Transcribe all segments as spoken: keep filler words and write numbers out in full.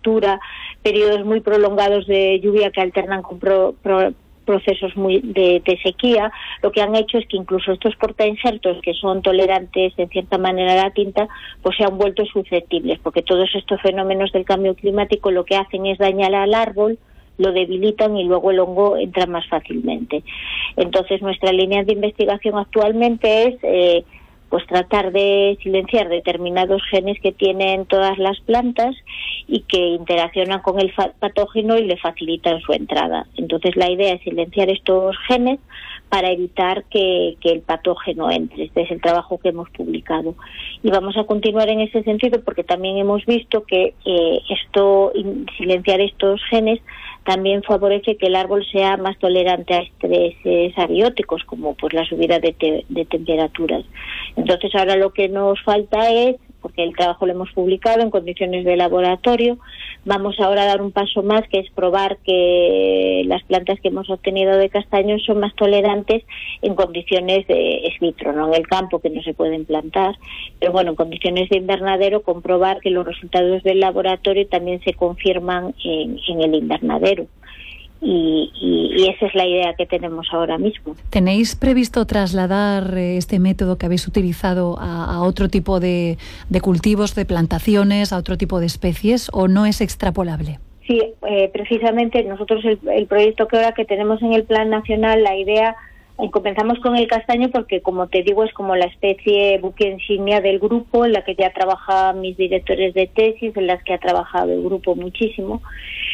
captura periodos muy prolongados de lluvia que alternan con pro, pro, procesos muy de, de sequía, lo que han hecho es que incluso estos portainsertos, que son tolerantes en cierta manera a la tinta, pues se han vuelto susceptibles, porque todos estos fenómenos del cambio climático lo que hacen es dañar al árbol, lo debilitan y luego el hongo entra más fácilmente. Entonces nuestra línea de investigación actualmente es eh, pues tratar de silenciar determinados genes que tienen todas las plantas y que interaccionan con el patógeno y le facilitan su entrada. Entonces la idea es silenciar estos genes para evitar que, que el patógeno entre. Este es el trabajo que hemos publicado. Y vamos a continuar en ese sentido porque también hemos visto que eh, esto, silenciar estos genes también favorece que el árbol sea más tolerante a estreses abióticos, como pues la subida de, te, de temperaturas. Entonces ahora lo que nos falta es, porque el trabajo lo hemos publicado en condiciones de laboratorio, vamos ahora a dar un paso más, que es probar que las plantas que hemos obtenido de castaños son más tolerantes en condiciones de in vitro, no en el campo, que no se pueden plantar, pero bueno, en condiciones de invernadero, comprobar que los resultados del laboratorio también se confirman en, en el invernadero. Y, y, y esa es la idea que tenemos ahora mismo. ¿Tenéis previsto trasladar este método que habéis utilizado a, a otro tipo de, de cultivos, de plantaciones, a otro tipo de especies, o no es extrapolable? Sí, eh, precisamente nosotros el, el proyecto que ahora que tenemos en el Plan Nacional, la idea, eh, comenzamos con el castaño porque, como te digo, es como la especie buque insignia del grupo, en la que ya trabajan mis directores de tesis, en las que ha trabajado el grupo muchísimo.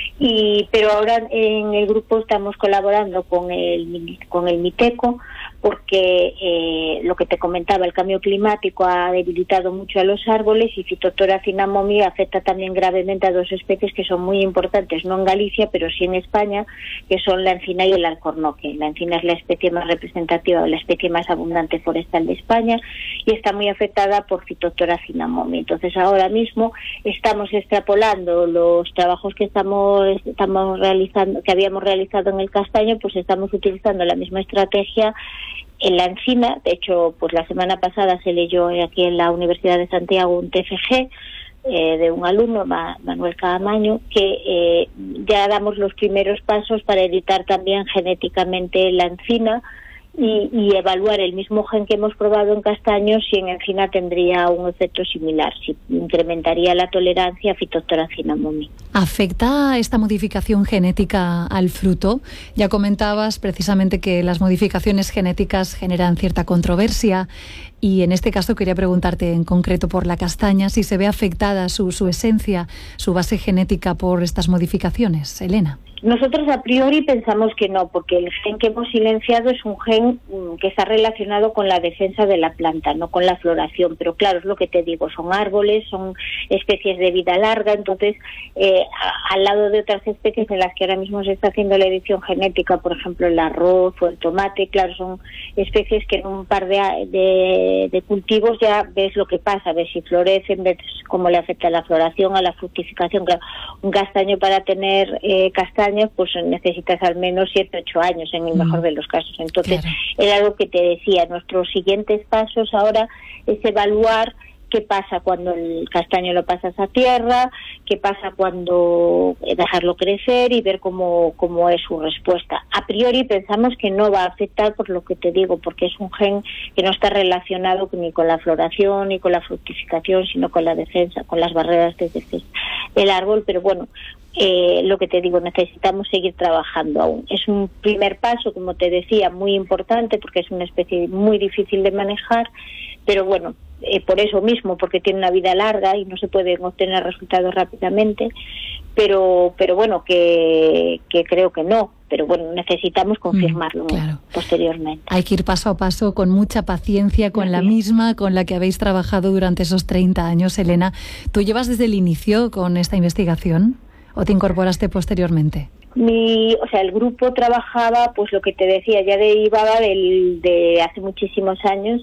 Y pero ahora en el grupo estamos colaborando con el con el Miteco porque eh, lo que te comentaba, el cambio climático ha debilitado mucho a los árboles y Phytophthora cinnamomi afecta también gravemente a dos especies que son muy importantes, no en Galicia, pero sí en España, que son la encina y el alcornoque. La encina es la especie más representativa, la especie más abundante forestal de España, y está muy afectada por Phytophthora cinnamomi. Entonces ahora mismo estamos extrapolando los trabajos que estamos estamos realizando, que habíamos realizado en el castaño, pues estamos utilizando la misma estrategia en la encina. De hecho, pues la semana pasada se leyó aquí en la Universidad de Santiago un T F G eh, de un alumno, Manuel Caamaño, que eh, ya damos los primeros pasos para editar también genéticamente la encina y, y evaluar el mismo gen que hemos probado en castaños, si en encina tendría un efecto similar, si incrementaría la tolerancia a Phytophthora cinnamomi. ¿Afecta esta modificación genética al fruto? Ya comentabas precisamente que las modificaciones genéticas generan cierta controversia y en este caso quería preguntarte en concreto por la castaña, si se ve afectada su, su esencia, su base genética por estas modificaciones. Elena. Nosotros a priori pensamos que no, porque el gen que hemos silenciado es un gen que está relacionado con la defensa de la planta, no con la floración. Pero claro, es lo que te digo, son árboles, son especies de vida larga, entonces eh, a, al lado de otras especies en las que ahora mismo se está haciendo la edición genética, por ejemplo el arroz o el tomate, claro, son especies que en un par de, de, de cultivos ya ves lo que pasa, ves si florecen, ves cómo le afecta a la floración, a la fructificación. Claro, un castaño para tener eh, castaño pues necesitas al menos siete ocho años en el mejor de los casos. Entonces, claro, era lo que te decía, nuestros siguientes pasos ahora es evaluar qué pasa cuando el castaño lo pasas a tierra, qué pasa cuando dejarlo crecer y ver cómo, cómo es su respuesta. A priori pensamos que no va a afectar, por lo que te digo, porque es un gen que no está relacionado ni con la floración ni con la fructificación, sino con la defensa, con las barreras de defensa del árbol, pero bueno, Eh, lo que te digo, necesitamos seguir trabajando aún. Es un primer paso, como te decía, muy importante porque es una especie muy difícil de manejar, pero bueno, eh, por eso mismo, porque tiene una vida larga y no se pueden obtener resultados rápidamente, pero pero bueno, que, que creo que no, pero bueno, necesitamos confirmarlo mm, claro. posteriormente. Hay que ir paso a paso, con mucha paciencia, con la misma con la que habéis trabajado durante esos treinta años, Elena. ¿Tú llevas desde el inicio con esta investigación o te incorporaste posteriormente? Mi, o sea, el grupo trabajaba, pues lo que te decía, ya derivaba del, de hace muchísimos años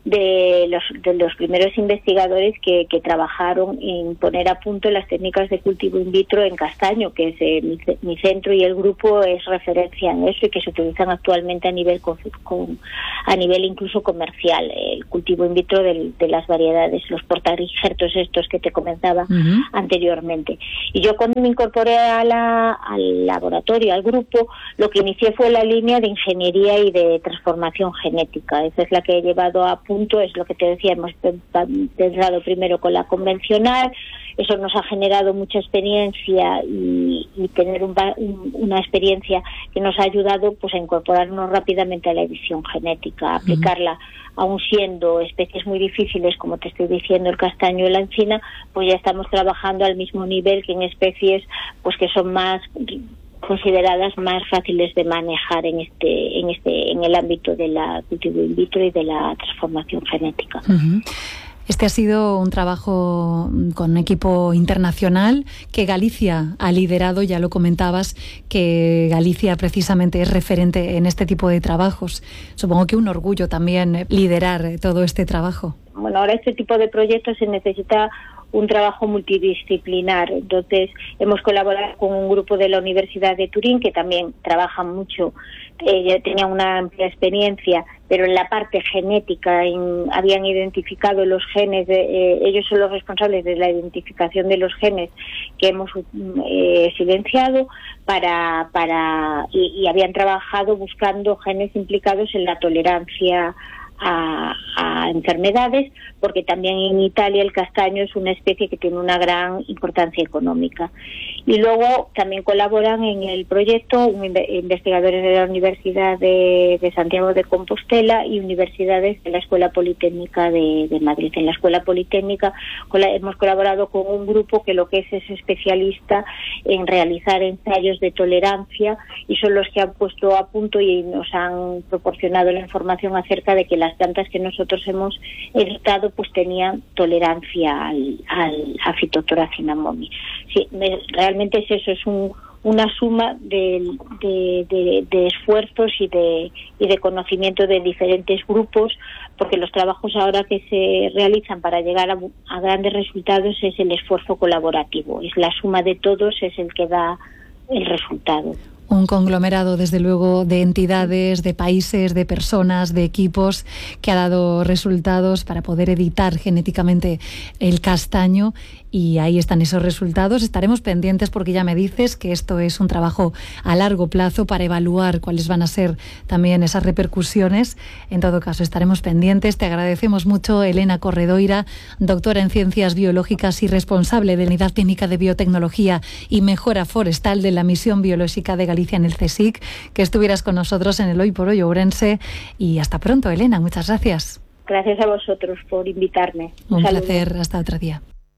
de los, de los primeros investigadores que, que trabajaron en poner a punto las técnicas de cultivo in vitro en castaño, que es eh, mi, mi centro y el grupo es referencia en eso y que se utilizan actualmente a nivel con, con, a nivel incluso comercial, el cultivo in vitro del, de las variedades, los portainjertos estos que te comentaba uh-huh. anteriormente. Y yo cuando me incorporé a la, al laboratorio, al grupo, lo que inicié fue la línea de ingeniería y de transformación genética. Esa es la que he llevado a punto, es lo que te decía, hemos pensado primero con la convencional, eso nos ha generado mucha experiencia y, y tener un, un, una experiencia que nos ha ayudado pues a incorporarnos rápidamente a la edición genética, a aplicarla uh-huh. aún siendo especies muy difíciles, como te estoy diciendo, el castaño y la encina, pues ya estamos trabajando al mismo nivel que en especies pues que son más consideradas más fáciles de manejar en este en este en el ámbito de la cultivo in vitro y de la transformación genética. Uh-huh. Este ha sido un trabajo con un equipo internacional que Galicia ha liderado, ya lo comentabas, que Galicia precisamente es referente en este tipo de trabajos. Supongo que un orgullo también liderar todo este trabajo. Bueno, ahora este tipo de proyectos se necesita un trabajo multidisciplinar. Entonces, hemos colaborado con un grupo de la Universidad de Turín que también trabaja mucho, eh, tenía una amplia experiencia, pero en la parte genética en, habían identificado los genes, de, eh, ellos son los responsables de la identificación de los genes que hemos eh, silenciado para, para y, y habían trabajado buscando genes implicados en la tolerancia A, a enfermedades, porque también en Italia el castaño es una especie que tiene una gran importancia económica. Y luego también colaboran en el proyecto investigadores de la Universidad de, de Santiago de Compostela y universidades de la Escuela Politécnica de, de Madrid. En la Escuela Politécnica hemos colaborado con un grupo que lo que es es especialista en realizar ensayos de tolerancia y son los que han puesto a punto y nos han proporcionado la información acerca de que las plantas que nosotros hemos editado pues tenían tolerancia al, al a Phytophthora cinnamomum. Sí, me, realmente es eso, es un, una suma de, de, de, de esfuerzos y de, y de conocimiento de diferentes grupos, porque los trabajos ahora que se realizan para llegar a, a grandes resultados es el esfuerzo colaborativo, es la suma de todos, es el que da el resultado. Un conglomerado, desde luego, de entidades, de países, de personas, de equipos que ha dado resultados para poder editar genéticamente el castaño y ahí están esos resultados. Estaremos pendientes porque ya me dices que esto es un trabajo a largo plazo para evaluar cuáles van a ser también esas repercusiones. En todo caso, estaremos pendientes. Te agradecemos mucho, Elena Corredoira, doctora en Ciencias Biológicas y responsable de la Unidad Técnica de Biotecnología y Mejora Forestal de la Misión Biológica de Galicia en el CSIC, que estuvieras con nosotros en el Hoy por Hoy Ourense. Y hasta pronto, Elena. Muchas gracias. Gracias a vosotros por invitarme. Un, Un placer. Hasta otro día.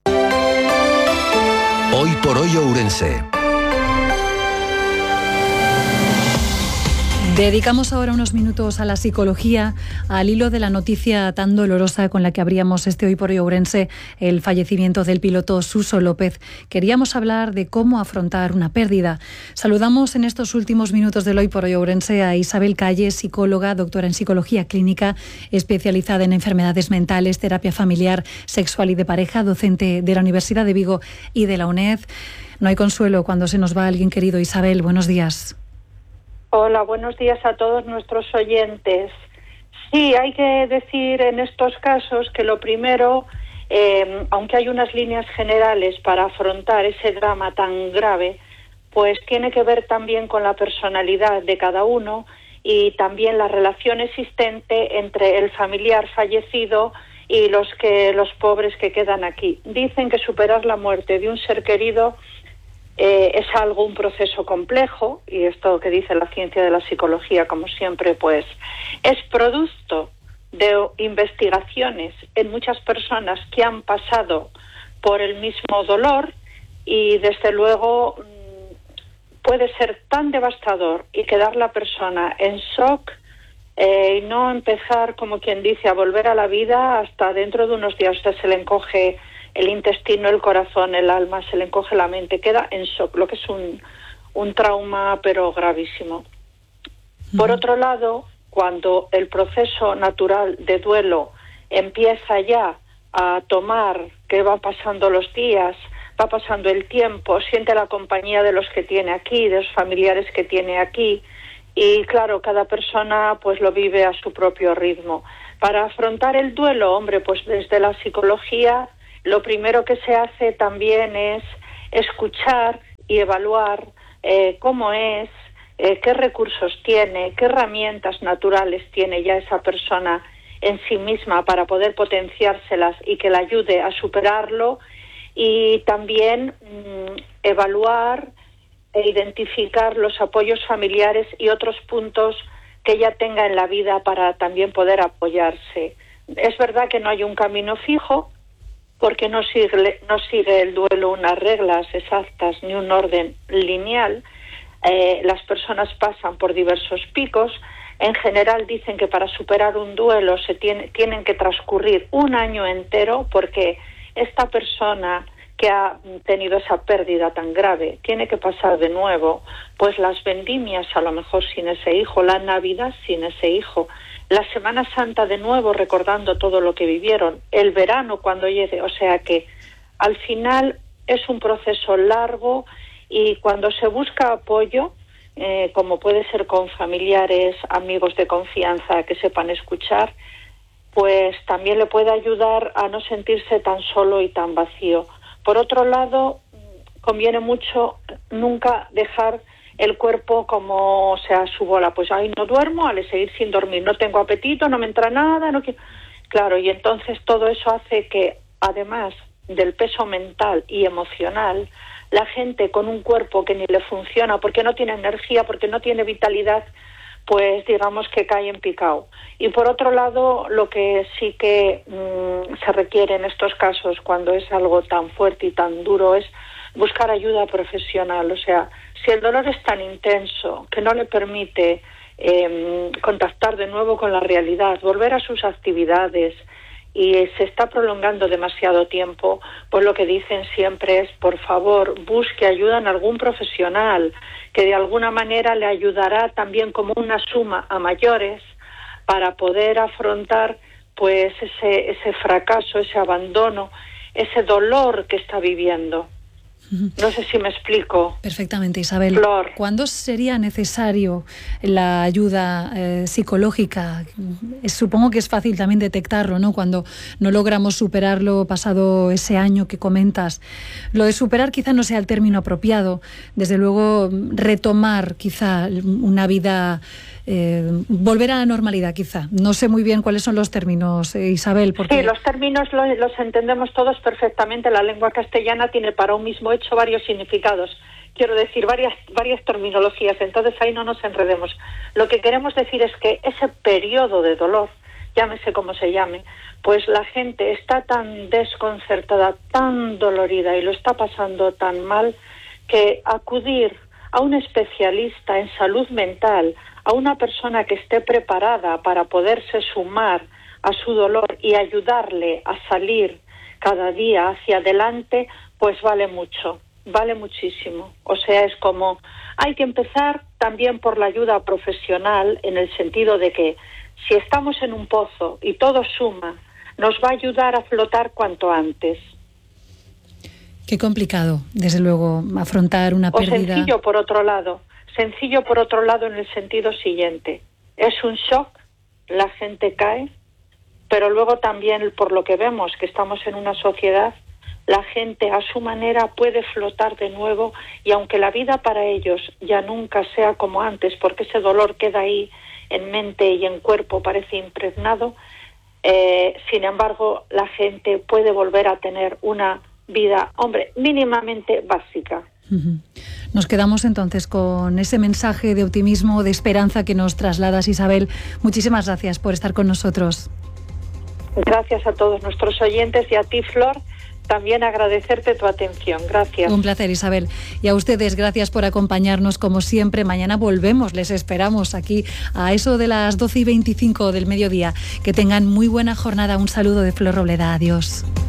Hoy por Hoy Ourense. Dedicamos ahora unos minutos a la psicología, al hilo de la noticia tan dolorosa con la que abríamos este Hoy por Hoy Ourense, el fallecimiento del piloto Suso López. Queríamos hablar de cómo afrontar una pérdida. Saludamos en estos últimos minutos del Hoy por Hoy Ourense a Isabel Calle, psicóloga, doctora en psicología clínica, especializada en enfermedades mentales, terapia familiar, sexual y de pareja, docente de la Universidad de Vigo y de la UNED. No hay consuelo cuando se nos va alguien querido. Isabel, buenos días. Hola, buenos días a todos nuestros oyentes. Sí, hay que decir en estos casos que lo primero, eh, aunque hay unas líneas generales para afrontar ese drama tan grave, pues tiene que ver también con la personalidad de cada uno y también la relación existente entre el familiar fallecido y los que los pobres que quedan aquí. Dicen que superar la muerte de un ser querido Eh, es algo, un proceso complejo, y esto que dice la ciencia de la psicología, como siempre, pues es producto de investigaciones en muchas personas que han pasado por el mismo dolor y desde luego puede ser tan devastador y quedar la persona en shock eh, y no empezar, como quien dice, a volver a la vida hasta dentro de unos días. Usted se le encoge el intestino, el corazón, el alma, se le encoge la mente, queda en shock, lo que es un, un trauma pero gravísimo. Por otro lado, cuando el proceso natural de duelo empieza ya a tomar, que va pasando los días, va pasando el tiempo, siente la compañía de los que tiene aquí, de los familiares que tiene aquí, y claro, cada persona pues lo vive a su propio ritmo. Para afrontar el duelo, hombre, pues desde la psicología, lo primero que se hace también es escuchar y evaluar eh, cómo es, eh, qué recursos tiene, qué herramientas naturales tiene ya esa persona en sí misma para poder potenciárselas y que la ayude a superarlo, y también mmm, evaluar e identificar los apoyos familiares y otros puntos que ella tenga en la vida para también poder apoyarse. Es verdad que no hay un camino fijo, porque no sigue, no sigue el duelo unas reglas exactas ni un orden lineal. Eh, las personas pasan por diversos picos. En general dicen que para superar un duelo se tiene, tienen que transcurrir un año entero, porque esta persona que ha tenido esa pérdida tan grave tiene que pasar de nuevo pues las vendimias a lo mejor sin ese hijo, la Navidad sin ese hijo, la Semana Santa de nuevo recordando todo lo que vivieron, el verano cuando llegue. O sea que al final es un proceso largo, y cuando se busca apoyo, eh, como puede ser con familiares, amigos de confianza que sepan escuchar, pues también le puede ayudar a no sentirse tan solo y tan vacío. Por otro lado, conviene mucho nunca dejar el cuerpo como, o sea, su bola. Pues ahí no duermo, al seguir sin dormir, no tengo apetito, no me entra nada, no quiero. Claro, y entonces todo eso hace que, además del peso mental y emocional, la gente con un cuerpo que ni le funciona, porque no tiene energía, porque no tiene vitalidad, pues digamos que cae en picado. Y por otro lado, lo que sí que mmm, se requiere en estos casos, cuando es algo tan fuerte y tan duro, es buscar ayuda profesional. O sea, si el dolor es tan intenso que no le permite eh, contactar de nuevo con la realidad, volver a sus actividades, y se está prolongando demasiado tiempo, pues lo que dicen siempre es, por favor, busque ayuda en algún profesional que de alguna manera le ayudará también como una suma a mayores para poder afrontar pues ese, ese fracaso, ese abandono, ese dolor que está viviendo. No sé si me explico. Perfectamente, Isabel. Flor. ¿Cuándo sería necesario la ayuda eh, psicológica? Supongo que es fácil también detectarlo, ¿no? Cuando no logramos superarlo pasado ese año que comentas. Lo de superar quizá no sea el término apropiado. Desde luego, retomar quizá una vida, eh, volver a la normalidad quizá. No sé muy bien cuáles son los términos, eh, Isabel. Porque... Sí, los términos los, los entendemos todos perfectamente. La lengua castellana tiene para un mismo hecho varios significados, quiero decir, varias varias terminologías, entonces ahí no nos enredemos. Lo que queremos decir es que ese periodo de dolor, llámese como se llame, pues la gente está tan desconcertada, tan dolorida y lo está pasando tan mal, que acudir a un especialista en salud mental, a una persona que esté preparada para poderse sumar a su dolor y ayudarle a salir cada día hacia adelante, pues vale mucho, vale muchísimo. O sea, es como, hay que empezar también por la ayuda profesional, en el sentido de que si estamos en un pozo y todo suma, nos va a ayudar a flotar cuanto antes. Qué complicado, desde luego, afrontar una pérdida. O sencillo por otro lado, sencillo por otro lado en el sentido siguiente. Es un shock, la gente cae, pero luego también, por lo que vemos, que estamos en una sociedad, la gente a su manera puede flotar de nuevo, y aunque la vida para ellos ya nunca sea como antes, porque ese dolor queda ahí en mente y en cuerpo, parece impregnado, eh, sin embargo la gente puede volver a tener una vida, hombre, mínimamente básica. Uh-huh. Nos quedamos entonces con ese mensaje de optimismo, de esperanza que nos trasladas, Isabel. Muchísimas gracias por estar con nosotros. Gracias a todos nuestros oyentes y a ti, Flor, también agradecerte tu atención. Gracias. Un placer, Isabel. Y a ustedes, gracias por acompañarnos como siempre. Mañana volvemos, les esperamos aquí a eso de las doce y veinticinco del mediodía. Que tengan muy buena jornada. Un saludo de Flor Robleda. Adiós.